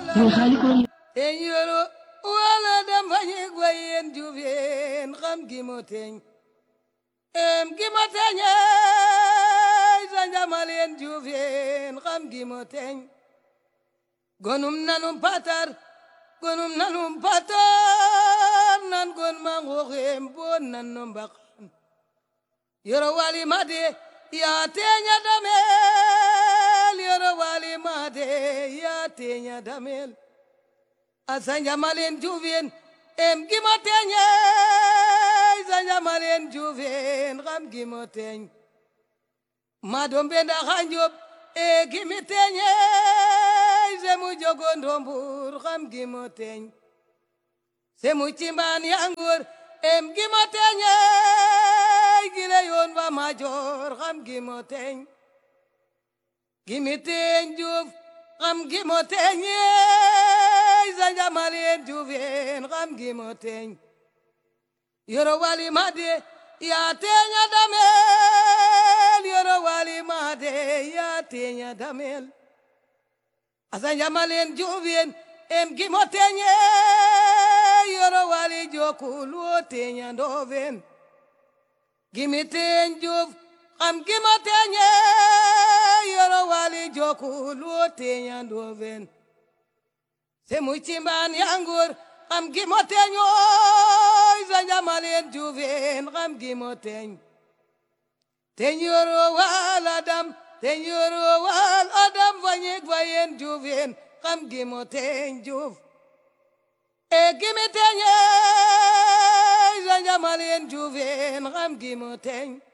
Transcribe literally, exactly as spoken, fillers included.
teñ yoro wala dem fañi gwayen juvien xam gi mo teñ em gi mo teñe sa jamalien juvien xam gi mo teñ gonum nanum patar gonum nanum patar nan gon mangoxem bon nan no mbaxan yoro wali made ya teña damel yoro wali made ya teña damel asanja malen juvien em gimo teñe sanja malen juvien xam gimo teñ madom benda xanjob e gimi teñe semu jogo ndombur xam gimo teñ semu cimban yangur em gimo teñe gile yon ba major xam gimo teñ gimi teñ juf xam gimo teñe sanja malien juvien xam gimo teñ yoro wali made ya teña damel yoro wali made ya teña damel asanja malien juvien em gimo teñe yoro wali jokul wo teña ndoven gimi teñ juf xam gimo teñe yoro wali jokul wo teña ndoven semu cimban yangur xam gimo teñ oy sanja malien juvien xam gimo teñ teñ yoro wal adam teñ yoro wal adam fañik fayen juvien xam gimo teñ juf e gimi teñ sanja malien juvien xam gimo teñ